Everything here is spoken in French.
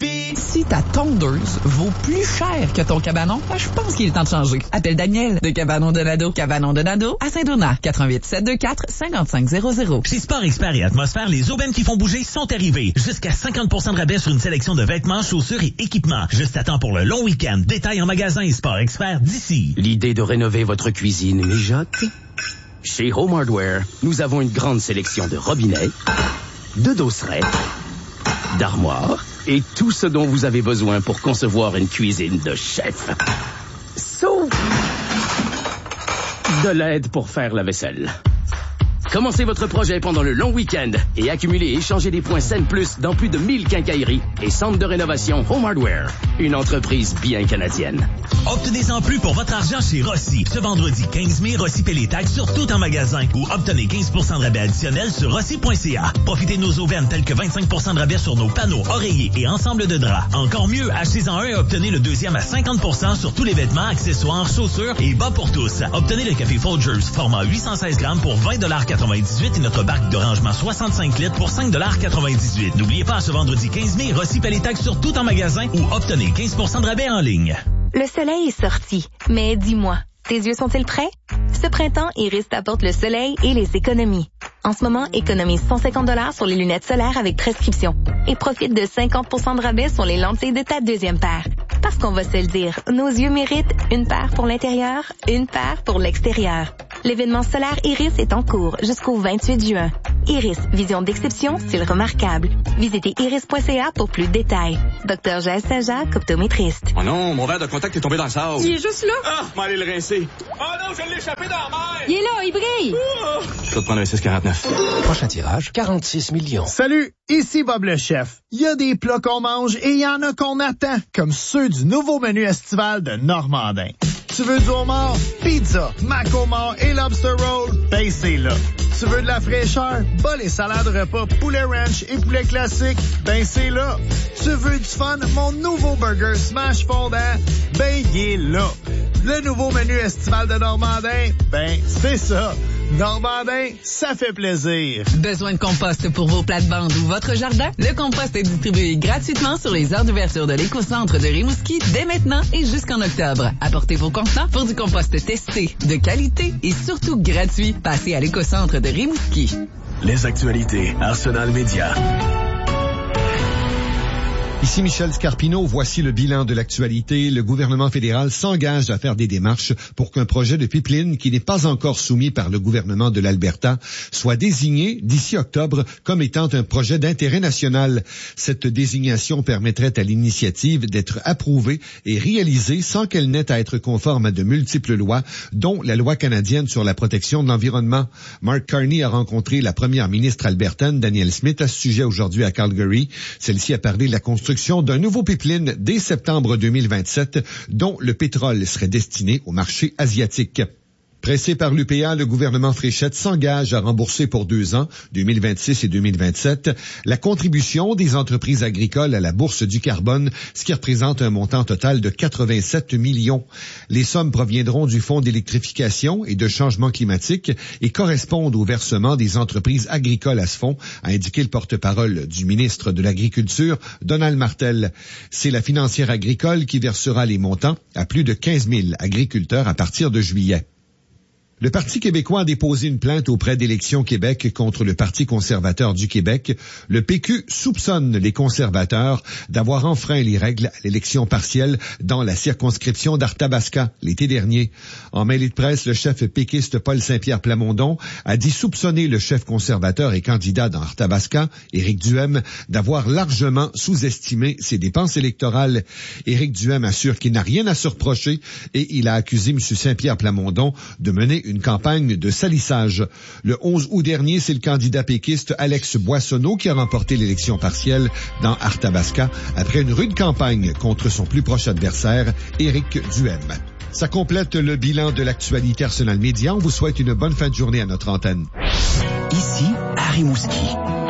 Pis si ta tondeuse vaut plus cher que ton cabanon, je pense qu'il est temps de changer. Appelle Daniel de Cabanon de Nadeau. Cabanon de Nadeau à Saint-Donat. 88 724 5500. Chez Sport Expert et Atmosphère, les aubaines qui font bouger sont arrivées. Jusqu'à 50% de rabais sur une sélection de vêtements, chaussures et équipements. Juste à temps pour le long week-end. Détail en magasin et Sport Expert d'ici. L'idée de rénover votre cuisine mijote? Chez Home Hardware, nous avons une grande sélection de robinets, de dosseraient, d'armoires et tout ce dont vous avez besoin pour concevoir une cuisine de chef. Sauf de l'aide pour faire la vaisselle. Commencez votre projet pendant le long week-end et accumulez et échangez des points Scène Plus dans plus de 1000 quincailleries et centres de rénovation Home Hardware. Une entreprise bien canadienne. Obtenez-en plus pour votre argent chez Rossi. Ce vendredi 15 mai, Rossi paie les taxes sur tout en magasin ou obtenez 15% de rabais additionnel sur rossi.ca. Profitez de nos aubaines telles que 25% de rabais sur nos panneaux, oreillers et ensemble de draps. Encore mieux, achetez-en un et obtenez le deuxième à 50% sur tous les vêtements, accessoires, chaussures et bas pour tous. Obtenez le café Folgers format 816 grammes pour 20,98 et notre barque de rangement 65 litres pour 5,98 $. N'oubliez pas, ce vendredi 15 mai, Rossi paie les taxes sur tout en magasin ou obtenez 15% de rabais en ligne. Le soleil est sorti, mais dis-moi, tes yeux sont-ils prêts? Ce printemps, Iris t'apporte le soleil et les économies. En ce moment, économise 150 $ sur les lunettes solaires avec prescription et profite de 50% de rabais sur les lentilles de ta deuxième paire. Parce qu'on va se le dire, nos yeux méritent une paire pour l'intérieur, une paire pour l'extérieur. L'événement solaire Iris est en cours jusqu'au 28 juin. Iris, vision d'exception, style remarquable. Visitez iris.ca pour plus de détails. Dr. Jaël Saint-Jacques, optométriste. Oh non, mon verre de contact est tombé dans le sable. Il est juste là. Ah, m'en aller le rincer. Oh non, je l'ai échappé dans la mer. Il est là, il brille. Je vais te prendre un 6,49. Prochain tirage, 46 millions. Salut, ici Bob le chef. Il y a des plats qu'on mange et il y en a qu'on attend, comme ceux du nouveau menu estival de Normandin. Tu veux du homard? Pizza, mac homard et lobster roll? Ben c'est là. Tu veux de la fraîcheur? Bas les salades repas, poulet ranch et poulet classique? Ben c'est là. Tu veux du fun? Mon nouveau burger smash fondant? Ben il est là. Le nouveau menu estival de Normandin? Ben c'est ça. Normandin, ça fait plaisir. Besoin de compost pour vos plates-bandes ou votre jardin? Le compost est distribué gratuitement sur les heures d'ouverture de l'éco-centre de Rimouski dès maintenant et jusqu'en octobre. Apportez vos contenants pour du compost testé, de qualité et surtout gratuit. Passez à l'éco-centre de Rimouski. Les actualités, Arsenal Média. Ici Michel Scarpino, voici le bilan de l'actualité. Le gouvernement fédéral s'engage à faire des démarches pour qu'un projet de pipeline qui n'est pas encore soumis par le gouvernement de l'Alberta soit désigné d'ici octobre comme étant un projet d'intérêt national. Cette désignation permettrait à l'initiative d'être approuvée et réalisée sans qu'elle n'ait à être conforme à de multiples lois, dont la loi canadienne sur la protection de l'environnement. Mark Carney a rencontré la première ministre albertaine, Danielle Smith, à ce sujet aujourd'hui à Calgary. Celle-ci a parlé de la construction d'un nouveau pipeline dès septembre 2027, dont le pétrole serait destiné au marché asiatique. Pressé par l'UPA, le gouvernement Fréchette s'engage à rembourser pour 2 ans, 2026 et 2027, la contribution des entreprises agricoles à la bourse du carbone, ce qui représente un montant total de 87 millions. Les sommes proviendront du Fonds d'électrification et de changement climatique et correspondent au versement des entreprises agricoles à ce fonds, a indiqué le porte-parole du ministre de l'Agriculture, Donald Martel. C'est la financière agricole qui versera les montants à plus de 15 000 agriculteurs à partir de juillet. Le Parti québécois a déposé une plainte auprès d'Élections Québec contre le Parti conservateur du Québec. Le PQ soupçonne les conservateurs d'avoir enfreint les règles à l'élection partielle dans la circonscription d'Arthabasca l'été dernier. En mêlée de presse, le chef péquiste Paul Saint-Pierre Plamondon a dit soupçonner le chef conservateur et candidat dans Arthabasca, Éric Duhem, d'avoir largement sous-estimé ses dépenses électorales. Éric Duhem assure qu'il n'a rien à se reprocher et il a accusé M. Saint-Pierre Plamondon de mener une campagne de salissage. Le 11 août dernier, c'est le candidat péquiste Alex Boissonneau qui a remporté l'élection partielle dans Arthabasca après une rude campagne contre son plus proche adversaire, Éric Duhem. Ça complète le bilan de l'actualité Arsenal Média. On vous souhaite une bonne fin de journée à notre antenne. Ici, à Rimouski.